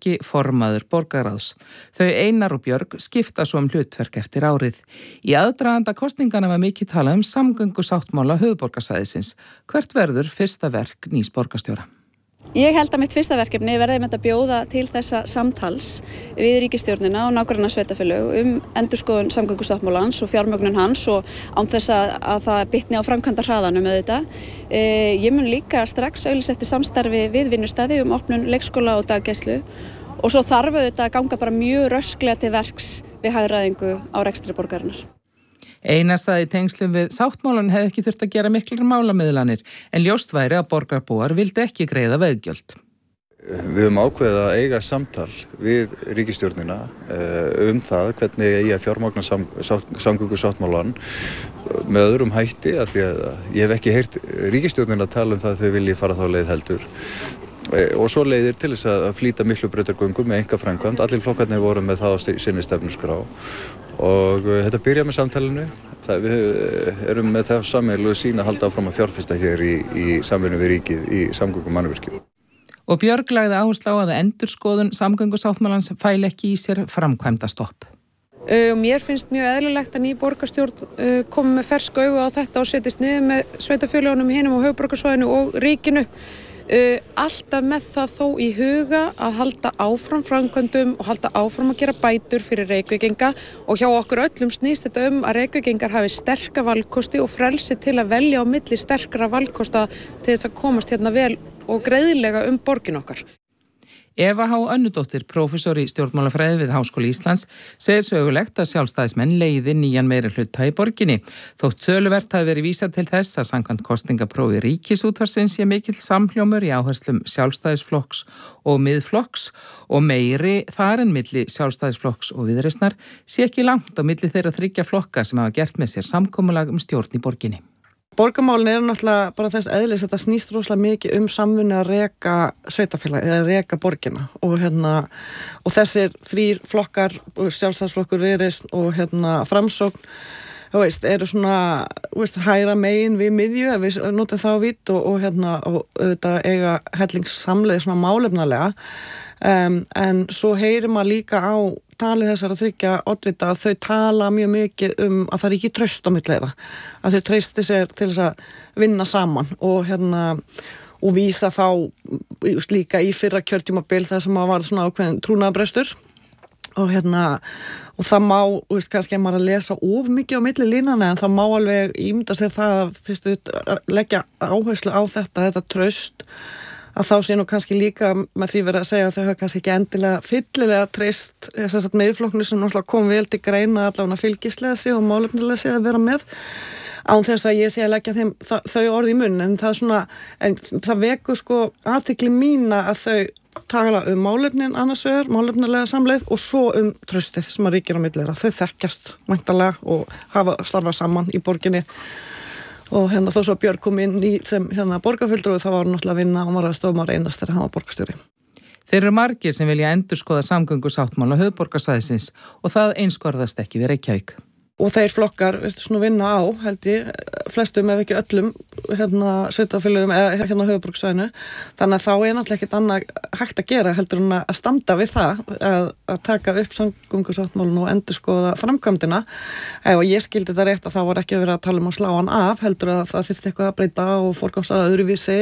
ekki formaður borgarráðs. Þau Einar og Björg skipta svo hlutverk eftir árið. Í aðdraganda kosningana var mikið talað samgöngusáttmála höfuðborgarsvæðisins. Hvert verður fyrsta verk nýs borgarstjóra? Ég held að mitt fyrsta verkefni verði með að bjóða til þessa samtals við ríkisstjórnina og nágranna sveitarfélög endurskoðun samgöngusáttmálans og fjármögnun hans og án þess að það bitni á framkvæmdahraðanum auðvitað. Ég mun líka strax auglýsa eftir samstarfi við vinnustaði opnun leikskóla og daggæslu og svo þarf auðvitað að ganga bara mjög rösklega til verks við hagræðingu á rekstri borgarinnar. Einar sagði í tengslum við sáttmálan hefði ekki þurft að gera miklar málamiðlanir en ljóst væri að borgarbúar vildi ekki greiða veggjöld. Við höfum ákveðið að eiga samtal við ríkisstjórnina það hvernig eigi að fjármagna samgöngusáttmálan með öðrum hætti af því að ég hef ekki heyrt ríkisstjórnina tala það að þau vilji fara þá leið heldur. Og svo leiðir til þess að flýta miklu brautargöngum með einkaframkvæmd. Allir flokkarnir voru með það á sinni stefnuskrá og þetta byrjar með samtalinu. Við erum með það sameiginlegu sýn að halda áfram að fjárfesta hér í samvinnu við ríkið í samgöngumannvirkjum. Og Björg lagði áherslu á að endurskoðun samgöngusáttmálans fæli ekki í sér framkvæmdastopp. Mér finnst mjög eðlilegt að ný borgarstjórn komi með fersk augu á þetta og setjist niður með sveitarfélögunum hinum á höfuðborgarsvæðinu og ríkinu. Alltaf með það þó í huga að halda áfram framkvæmdum og halda áfram að gera bætur fyrir Reykvíkinga og hjá okkur öllum snýst þetta að Reykvíkingar hafi sterka valkosti og frelsi til að velja á milli sterkra valkosta til þess að komast hérna vel og greiðlega borgin okkar. Eva H. Önnudóttir, prófessor í stjórnmálafræði við Háskóli Íslands, segir sögulegt að sjálfstæðismenn leiði nýjan meirihluta í borginni. Þótt töluvert hafi verið vísað til þess að samkvæmt kosningaprófi Ríkisútvarpsins sé mikill samhljómur í áherslum sjálfstæðisflokks og miðflokks og meiri þar en milli sjálfstæðisflokks og Viðreisnar sé ekki langt á milli þeirra þriggja flokka sem hafa gert með sér samkomulag stjórn í borginni. Borgarmálin náttúrulega bara þess eðlis að þetta snýst rosalega mikið samvinnu að reka sveitarfélagi eða reka borgina og þessir þrír flokkar, sjálfstæðisflokkur, Viðreisn og Framsókn eru svona hægra megin við miðju ef við notum þá vitt og auðvitað eiga hellingssamleið svona málefnalega en svo heyrir maður líka á talið þessara þriggja oddvita að þau tala mjög mikið að það er ekki traust á milli þeirra, að þau treysti sér til þess að vinna saman og vísa þá líka í fyrra kjörtímabil þar sem að var svona ákveðin trúnaðarbrestur og það má, kannski maður að lesa of mikið á milli línana en það má alveg ímynda sér það að fyrst leggja áherslu á þetta traust að þá sé nú kannski líka með því verið að segja að þau hafa kannski ekki endilega fyllilega treyst miðflokknu sem náttúrulega kom vel til greina allavega fylgislega sig og málefnilega sig að vera með án þess að ég sé að leggja þeim þau orð í munn en það vekur athygli mína að þau tala málefnin annars vegar, málefnilega samleið og svo traustið sem að ríkir á milli þeirra. Þau þekkjast væntanlega og hafa starfað saman í borginni og þó svo Björg kom inn í sem borgarfulltrúi þá var hann náttúrulega að vinna og var að stofmar einast þegar hann var borgarstjóri. Þeir eru margir sem vilja endurskoða samgöngusáttmála höfuðborgarsvæðisins og það einskorðast ekki við Reykjavík. Og þeir flokkar vinna á, held ég, flestum ef ekki öllum sveitarfélögum eða höfuðborgarsvæðinu. Þannig að þá náttúrulega ekkert annað hægt að gera heldur en að standa við það að taka upp samgöngusáttmálan og endurskoða framkvæmdina. Ef ég skildi þetta rétt að þá var ekki verið að tala að slá hann af, heldur að það þyrfti eitthvað að breyta og forgangsraða öðruvísi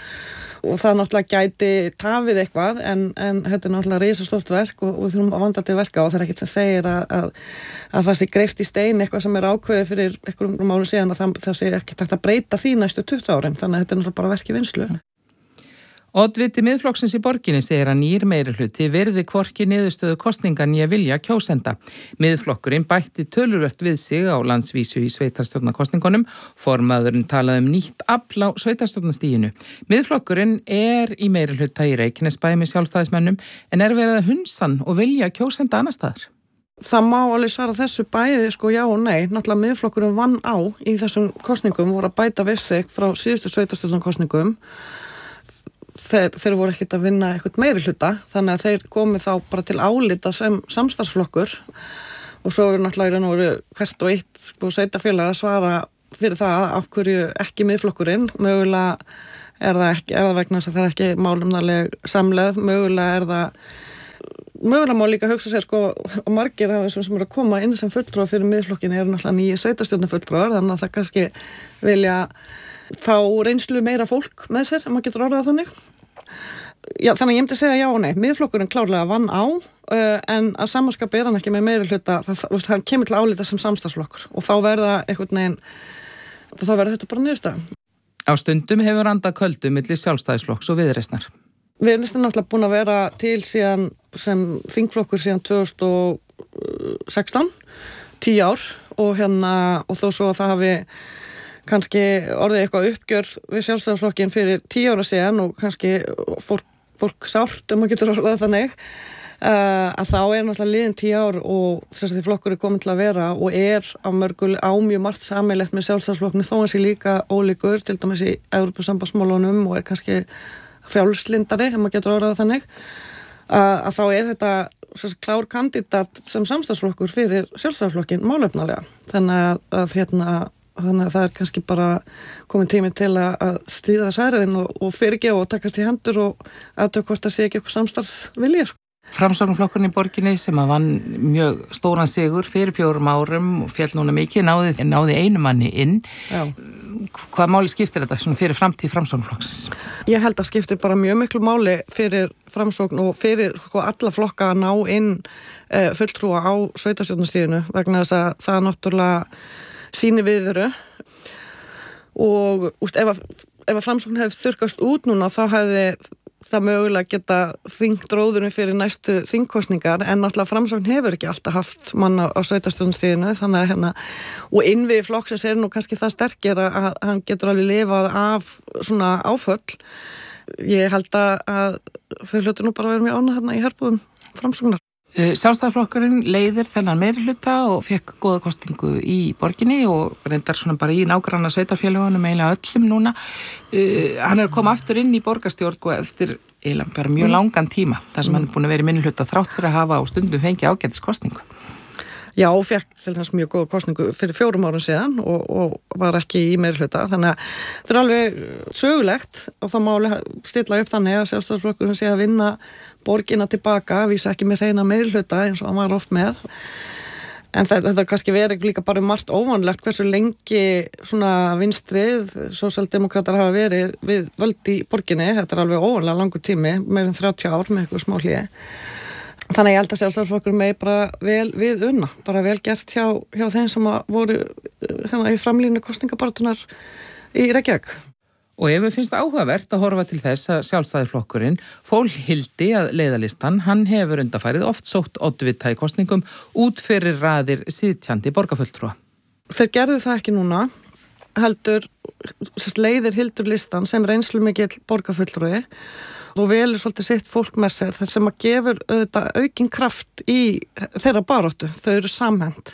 og það náttúrulega gæti tafið eitthvað en þetta er náttúrulega risastórt verk og við þurfum að vanda til verka og það er ekkert sem segir að það sé greift í stein eitthvað sem er ákveðið fyrir einhverjum mánu síðan að það sé ekki takt að breyta því næstu 20 árin þannig að þetta er náttúrulega bara verk í vinnslu. Oddviti miðflokksins í borginni segir að nýr meirihluti virði hvorki niðurstöðu kosninga né vilja kjósenda. Miðflokkurinn bætti töluvert við sig á landsvísu í sveitarstjórnarkosningunum. Formaðurinn talaði nýtt afl á sveitarstjórnarstiginu. Miðflokkurinn er í meirihluta í Reykjanesbæ með sjálfstæðismönnum en er verið að hunsan og vilja kjósenda annar staðar. Það má alveg svara þessu bæði já og nei. Náttúrulega miðflokkurinn vann á í þessum kosningum voru að bæta við sig frá síðustu sveitarstjórnarkosningum. Þeir voru ekkert að vinna eitthvað meirihluta þannig að þeir komið þá bara til álita sem samstarfsflokkur og svo er náttúrulega hvert og eitt sveitarfélag að svara fyrir það af hverju ekki miðflokkurinn mögulega er það vegna þess að það er ekki málefnaleg samleið mögulega er það mögulega má líka hugsa sér sko, og margir af þessum sem eru að koma inn sem fulltrúar fyrir Miðflokkinn eru náttúrulega nýju sveitarstjórnarfulltrúar, þannig að það kannski vilja fá reynslu meira fólk með sér, ef maður getur orðað þannig. Já, þannig að ég myndi segja já og nei. Miðflokkurinn klárlega vann á, en að samanskap hann ekki með meiri hluta, það kemur til álita sem samstarfsflokkur og þá verða þetta bara niðurstaða. Á stundum hefur andað köldu milli Sjálfstæðisflokks og Viðreisnar. Viðreisn er náttúrulega búin að vera til síðan sem þingflokkur síðan 2016, 10 ár og þó svo að það hafi kannski orðið eitthvað uppgjör við Sjálfstæðisflokkinn fyrir 10 ára síðan og kannski fólk sárt, maður getur orðað þannig, að þá náttúrulega liðin 10 ár og þess að því flokkur komin til að vera og á mjög margt sameiginlegt með Sjálfstæðisflokknum þó hann sé líka ólíkur, til dæmis í Evrópusambandsmálunum og kannski frjálslindari, ef maður getur orðað þannig, að þá þetta klár kandidat sem samstarfsflokkur fyrir Sjálfstæðisflokkinn málefnalega. Þannig að það kannski bara komin tími til að stýra særiðin og fyrirgefa og takast í hendur og aðtöku hvort að sé ekki eitthvað samstarfsvilja. Framsóknarflokkurinn í borginni sem að vann mjög stóran sigur fyrir 4 árum og féll núna mikið, náði einu manni inn. Já. Hvað máli skiptir þetta fyrir framtíð Framsóknarflokksins? Ég held að skiptir bara mjög miklu máli fyrir Framsókn og fyrir alla flokka að ná inn fulltrúa á sveitarstjórnarstiginu vegna þess að það náttúrulega síni viðveru og ef að Framsókn hefði þurrkast út núna þá hefði það mögulega geta þyngt róðurinn fyrir næstu þingkosningar en náttúrulega Framsókn hefur ekki alltaf haft manna á sveitarstjórnarstiginu þannig að og innviði flokksins nú kannski það sterkir að hann getur alveg lifað af svona áföll. Ég held að þau hlutu nú bara að vera mjög ánægð í herbúðum Framsóknar. Sjálfstæðisflokkurinn leiðir þennan meirihluta og fekk góða kostingu í borginni og reyndar svona bara í nágranna sveitarfélögunum eiginlega öllum núna. Hann er að koma aftur inn í borgarstjórn og eftir eiginlega bara mjög langan tíma þar sem hann er búin að vera í minnihluta þrátt fyrir að hafa á stundum fengið ágætis kosningu. Já, fekk til þess mjög góða kosningu fyrir 4 árum síðan og var ekki í meirihluta þannig að þetta er alveg sögulegt og það máli stilla upp þannig að Sjálfstæðisflokkurinn sé að vinna borgina tilbaka, vísa ekki með hreina meirihluta eins og hann var oft með en þetta kannski verið líka bara margt óvanlegt hversu lengi svona vinstrið, sósíaldemókratar hafa verið við völd í borginni, þetta er alveg óvanlega langur tími, meir en 30 ár með eitthvað smá hléi. Þannig að ég held að Sjálfstæðisflokkurinn megi bara vel við unna, bara vel gert hjá þeim sem voru í framlínu kosningabaratunar í Reykjavík. Og ef við finnst áhugavert að horfa til þess að Sjálfstæðisflokkurinn fól Hildi að leiðalistan, hann hefur undanfarið oft sótt oddvita í kosningum út fyrir raðir sitjandi borgarfulltrúa. Þeir gerðu það ekki núna, heldur leiðir Hildur listan sem reynslu mikill borgarfulltrúi og velur svolítið sitt fólk með sér þar sem að gefur aukinn kraft í þeirra baráttu, þau eru samhent.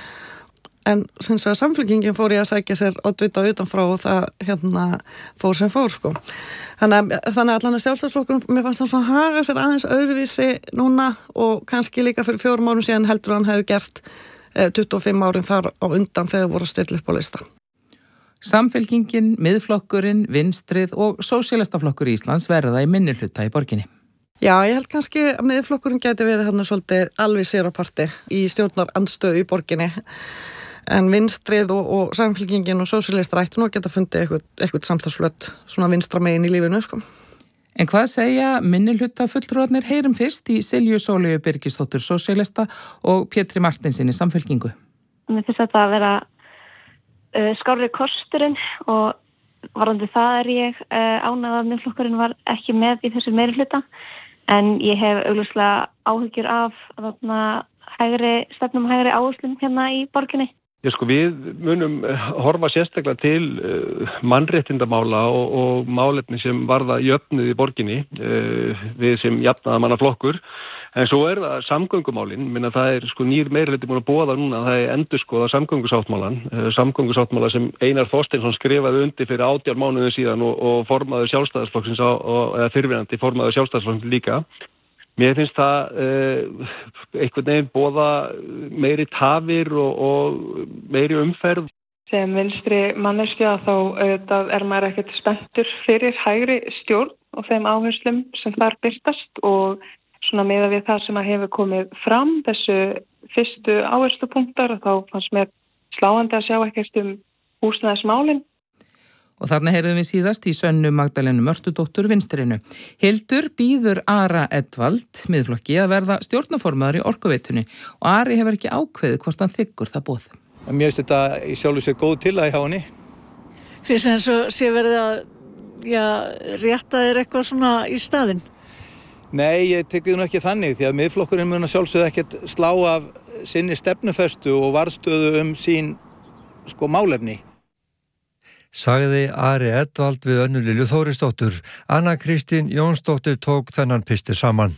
En samfélkingin fór í að sækja sér oddvita utanfrá og það fór sem fór sko. Þannig að allan að Sjálfstæðisflokkurinn, mér fannst það svona haga sér aðeins öðruvísi núna og kannski líka fyrir 4 árum síðan heldur hann hefur gert 25 árin þar á undan þegar voru að stilla upp á lista. Samfylkingin, Miðflokkurinn, Vinstrið og Sósíalistaflokkur Íslands verða í minnihluta í borginni. Já, ég held kannski að Miðflokkurinn gæti verið svolítið alveg sér á parti í stjórnarandstöðu í borginni. En Vinstrið og Samfylkingin og Sósíalistar ættu nú að geta fundið eitthvað samstagsflött svona vinstra megin í lífinu, sko. En hvað segja minnihluta fulltrúarnir heyrum fyrst í Silju Sóleyju Birgisdóttur Sósíalista og Pétri Martinsinni Samfylkingu? Mér finnst þetta að vera skárri kosturinn og varðandi það ég ánægð að Miðflokkurinn var ekki með í þessu meirihluta en ég hef augljóslega áhyggjur af stefnum hægri áherslum í borginni. Við munum horfa sérstaklega til mannréttindamála og málefni sem varða jöfnuð í borginni við sem jafnaðarmannaflokkur. En svo það samgöngumálin, það nýr meirihluti búin að boða núna, það endurskoða samgöngusáttmála sem Einar Þorsteinsson skrifaði undir fyrir 18 mánuðum síðan og formaður Sjálfstæðisflokksins eða fyrrverandi formaður Sjálfstæðisflokksins líka. Mér finnst það einhvern veginn boða meiri tafir og meiri umferð. Sem vinstri manneskja þá maður ekkert spenntur fyrir hægri stjórn og þeim áherslum sem þar birtast og svona miðað við það sem að hefur komið fram, þessu fyrstu áherslupunktar, þá fannst mér sláandi að sjá ekkert húsnæðismálin. Og þarna heyrðum við síðast í Sönnu Magdalenu Mörtudóttur Vinstrinu. Hildur býður Ara Edvald, Miðflokki, að verða stjórnarformaður í Orkuveitunni og Ari hefur ekki ákveðið hvort hann þiggur það boð. Mér finnst þetta í sjálfu sér góð tillaga hjá henni. Fyrst eins og sé verið að rétta þér eitthvað svona í staðinn? Nei, ég tek því nú ekki þannig því að Miðflokkurinn mun að sjálfsögðu ekkert slá af sinni stefnufestu og varðstöðu sín málefni. Sagði Ari Edvald við Önnu Lilju Þórisdóttur. Anna Kristín Jónsdóttir tók þennan pisti saman.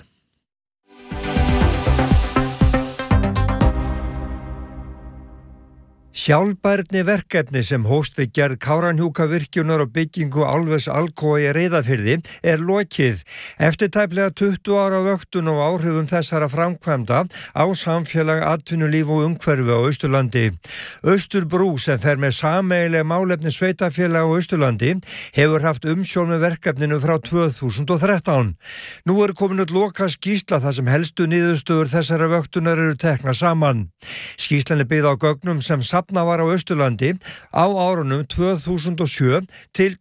Sjálfbærni verkefni sem hófst við gerð Kárahnjúkavirkjunar og byggingu álvers Alcoa í Reyðarfirði lokið. Eftir tæplega 20 ára vöktun og áhrifum þessara framkvæmda á samfélag, atvinnulíf og umhverfi á Austurlandi. Austurbrú sem fer með sameiginleg málefni sveitarfélaga á Austurlandi hefur haft umsjón með verkefninu frá 2013. Nú komin út loka skýrsla þar sem helstu niðurstöður þessara vöktunar eru teknar saman. Skýrslan byggð á gögnum sem safnað var á Austurlandi á árunum 2007 til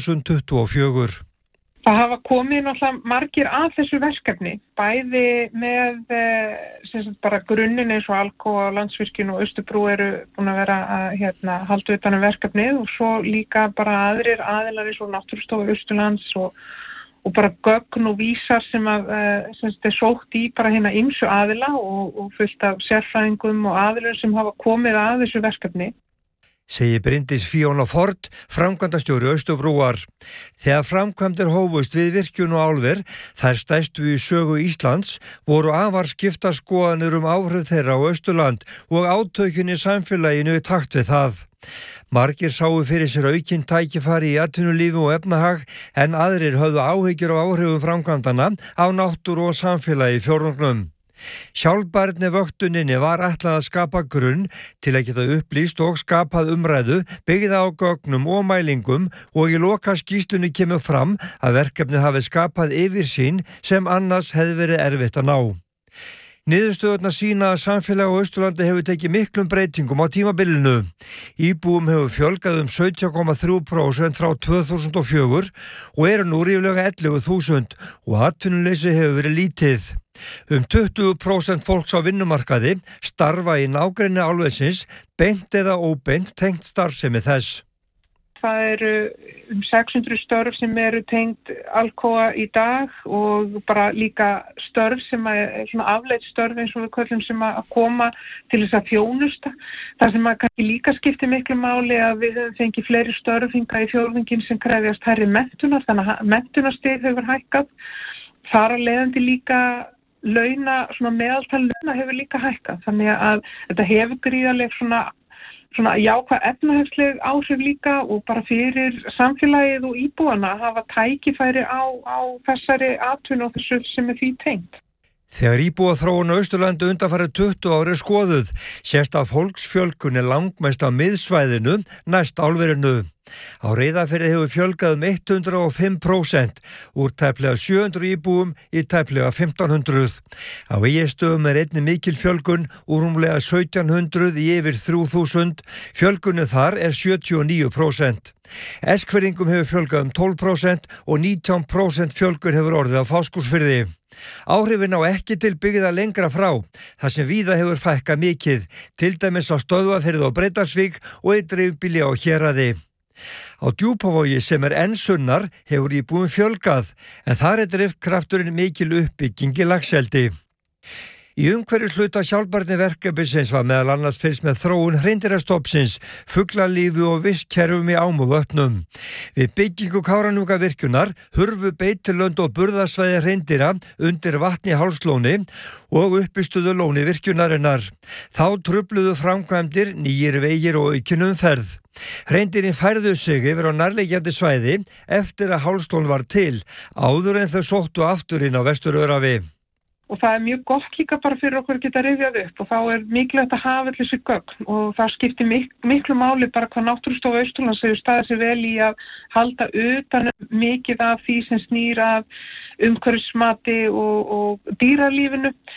2024. Það hafa komið náttúrulega margir að þessu verkefni, bæði með bara grunninn eins og Alcoa, Landsvirkjun og Austurbrú eru búin að vera að halda utan verkefnið og svo líka bara aðrir aðilar eins og Náttúrustofa Austurlands og bara gögn og vísar sem sótt í bara hérna ýmsu aðila og fullt af sérfræðingum og aðilum sem hafa komið að þessu verkefni. Segir Bryndís Fíóna Ford, framkvæmdastjóri Austurbrúar. Þegar framkvæmdir hófust við virkjun og álver, þær stærstu í sögu Íslands, voru afar skiptar skoðanir áhrif þeirra á Austurland og átökin í samfélaginu í takt við það. Margir sáu fyrir sér aukinn tækifæri í atvinnulífi og efnahag en aðrir höfðu áhyggjur af áhrifum framkvæmdana á náttúru og samfélagi í fjórðungnum. Sjálfbærni vöktuninni var ætlað að skapa grunn til að geta upplýst og skapað umræðu byggða á gögnum og mælingum og í loka skýrslunni kemur fram að verkefnið hafi skapað yfirsýn sem annars hefði verið erfitt að ná. Niðurstöðurnar sýna að samfélag á Austurlandi hefur tekið miklum breytingum á tímabilinu. Íbúum hefur fjölgað 17,3% frá 2004 og eru nú ríflega 11.000 og atvinnuleysi hefur verið lítið. 20% fólks á vinnumarkaði starfa í nágrenni álversins, beint eða óbeint tengt starfsemi þess. Það eru 600 störf sem eru tengt Alcoa í dag og bara líka störf sem er svona afleidd störf eins og við köllum sem að koma til þess að þjónusta. Það sem að kannski líka skiptir miklu máli að við höfum fengið fleiri störf hingað í fjórðunginn sem krefjast hærri menntunar, þannig að menntunarstig hefur hækkað. Þar að leiðandi líka svona meðaltal launa hefur líka hækkað. Þannig að þetta hefur gríðarleg svona jákvæð efnahagsleg áhrif líka og bara fyrir samfélagið og íbúana að hafa tækifæri á þessari atvinnu og þessu sem því tengt. Þegar íbúaþróun á Austurlandi undanfarið 20 ári skoðuð, sést að fólksfjölgun langmest á miðsvæðinu næst álverinu. Á Reyðarfirði hefur fjölgað 105% úr tæplega 700 íbúum í tæplega 1500. Á Egilsstöðum einnig mikil fjölgun úr rúmlega 1700 í yfir 3000. Fjölgunni þar 79%. Eskfirðingum hefur fjölgað 12% og 19% fjölgun hefur orðið á Fáskrúðsfirði. Áhrifin á ekki til byggða lengra frá, þar sem víða hefur fækkað mikið, til dæmis á Stöðvarfirði og Breiðdalsvík og í dreifbýli á Héraði. Á Djúpavogi sem enn sunnar hefur íbúum fjölgað, en þar drifkrafturinn mikil uppbygging í laxeldi. Í umhverfishluta sjálfbærni verkefnisins var meðal annars fylgst með þróun hreindýrastofnsins, fuglalífi og vistkerfum í ám og vötnum. Við byggingu Kárahnjúkavirkjunar hurfu beitilönd og burðarsvæði hreindýra undir vatni í Hálslóni og uppistuðu lóni virkjunarinnar. Þá trufluðu framkvæmdir, nýjir vegir og aukin umferð. Hreindýrin færðu sig yfir á nærliggjandi svæði eftir að Hálslón var til, áður en þau sóttu aftur inn á Vesturörafi. Og það mjög gott líka bara fyrir okkur að geta rifjað upp og þá mikilvægt að hafa allir þessi gögn og það skiptir miklu máli bara hvað Náttúrustofa Austurlands hefur staðið sig vel í að halda utan mikið af því sem snýr að umhverfismati og dýralífinu.